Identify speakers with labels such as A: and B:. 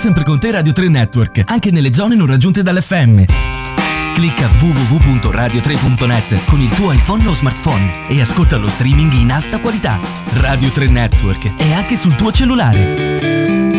A: sempre con te Radio 3 Network, anche nelle zone non raggiunte dall'FM. Clicca www.radio3.net con il tuo iPhone o smartphone e ascolta lo streaming in alta qualità. Radio 3 Network è anche sul tuo cellulare.